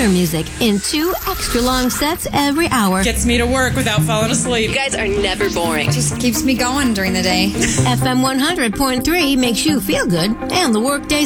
better music in 2 extra long sets every hour. Gets me to work without falling asleep. You guys are never boring. Just keeps me going during the day. FM 100.3 makes you feel good and the workday